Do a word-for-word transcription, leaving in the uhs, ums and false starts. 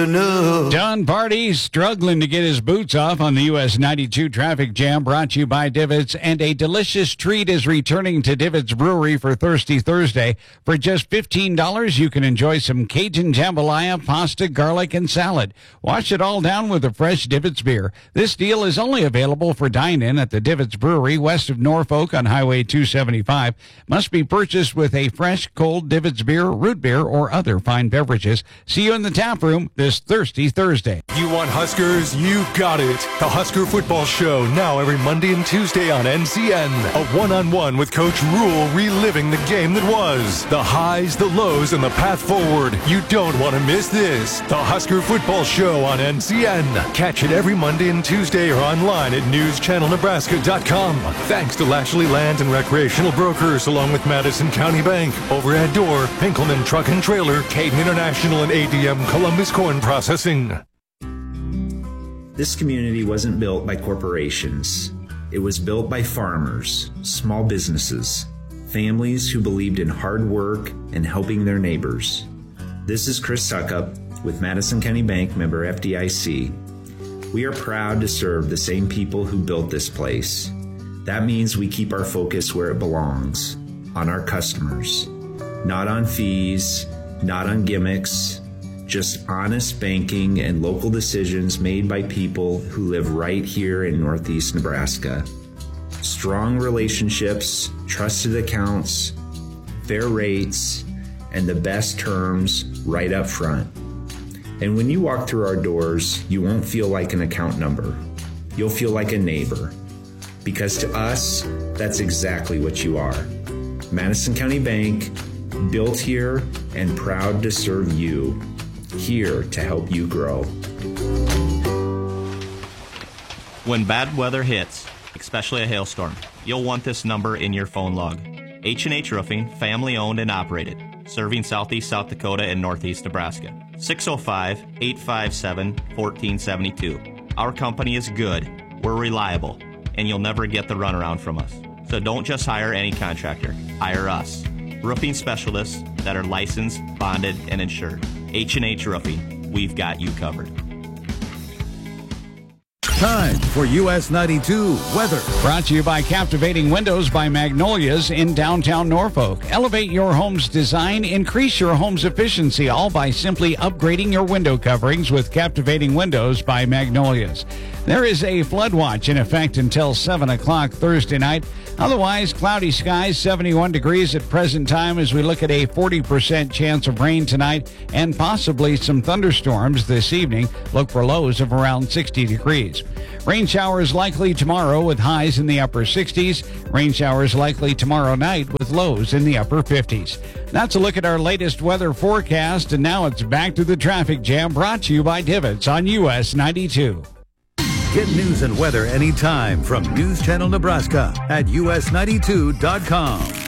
enough. John Barty struggling to get his boots off on the U S ninety-two traffic jam, brought to you by Divots. And a delicious treat is returning to Divots Brewery for Thirsty Thursday. For just fifteen dollars, you can enjoy some Cajun jambalaya, pasta, garlic, and salad. Wash it all down with a fresh Divots beer. This deal is only available for dine-in at the Divots Brewery west of Norfolk on Highway two seventy-five. Must be purchased with a fresh, cold Divots beer, root beer, or other fine beverages. See you in the tap room this Thirsty Thursday. You want Huskers? You got it. The Husker Football Show, now every Monday and Tuesday on N C N. A one-on-one with Coach Rule, reliving the game that was. The highs, the lows, and the path forward. You don't want to miss this. The Husker Football Show on N C N. Catch it every Monday and Tuesday or online at news channel nebraska dot com. Thanks to Lashley Land and Recreational Brokers, along with Madison County Bank, Overhead Door, Pinkelman Truck and Trailer, Caden International, and A D M Columbus Corn Processing. This community wasn't built by corporations. It was built by farmers, small businesses, families who believed in hard work and helping their neighbors. This is Chris Suckup with Madison County Bank, member F D I C. We are proud to serve the same people who built this place. That means we keep our focus where it belongs, on our customers. Not on fees, not on gimmicks, just honest banking and local decisions made by people who live right here in Northeast Nebraska. Strong relationships, trusted accounts, fair rates, and the best terms right up front. And when you walk through our doors, you won't feel like an account number. You'll feel like a neighbor. Because to us, that's exactly what you are. Madison County Bank, built here and proud to serve you. Here to help you grow. When bad weather hits, especially a hailstorm, you'll want this number in your phone log. H and H Roofing, family owned and operated, serving Southeast South Dakota and Northeast Nebraska. six oh five, eight five seven, one four seven two. Our company is good, we're reliable, and you'll never get the runaround from us. So don't just hire any contractor, hire us. Roofing specialists that are licensed, bonded, and insured. H and H Roofing, we've got you covered. Time for U S ninety-two weather. Brought to you by Captivating Windows by Magnolias in downtown Norfolk. Elevate your home's design, increase your home's efficiency, all by simply upgrading your window coverings with Captivating Windows by Magnolias. There is a flood watch in effect until seven o'clock Thursday night. Otherwise, cloudy skies, seventy-one degrees at present time as we look at a forty percent chance of rain tonight and possibly some thunderstorms this evening. Look for lows of around sixty degrees. Rain showers likely tomorrow with highs in the upper sixties. Rain showers likely tomorrow night with lows in the upper fifties. That's a look at our latest weather forecast, and now it's back to the traffic jam brought to you by Divots on U S ninety-two. Get news and weather anytime from News Channel Nebraska at U S ninety-two dot com.